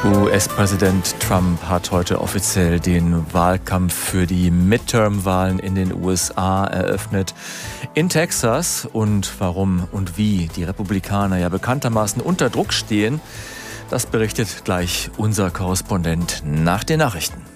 US-Präsident Trump hat heute offiziell den Wahlkampf für die Midterm-Wahlen in den USA eröffnet. In Texas, und warum und wie die Republikaner ja bekanntermaßen unter Druck stehen, das berichtet gleich unser Korrespondent nach den Nachrichten.